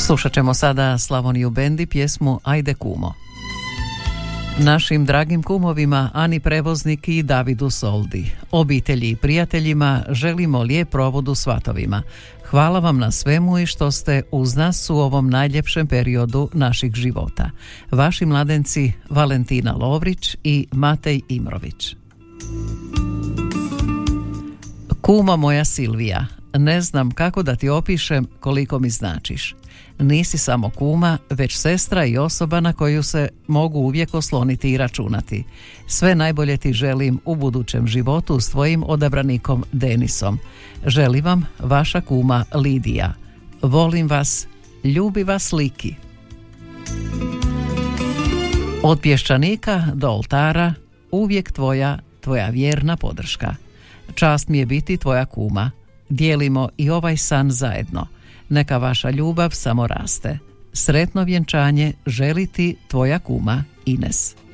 Slušat ćemo sada Slavoniju Bendi pjesmu Ajde kumo. Našim dragim kumovima Ani Prevoznik i Davidu Soldi, obitelji i prijateljima želimo lijep provod u svatovima. Hvala vam na svemu i što ste uz nas u ovom najljepšem periodu naših života. Vaši mladenci Valentina Lovrić i Matej Imrović. Kuma moja Silvija, ne znam kako da ti opišem koliko mi značiš. Nisi samo kuma, već sestra i osoba na koju se mogu uvijek osloniti i računati. Sve najbolje ti želim u budućem životu s tvojim odabranikom Denisom. Želim vam vaša kuma Lidija. Volim vas, ljubi vas Liki. Od pješčanika do oltara uvijek tvoja vjerna podrška. Čast mi je biti tvoja kuma. Dijelimo i ovaj san zajedno. Neka vaša ljubav samo raste. Sretno vjenčanje želi ti tvoja kuma Ines.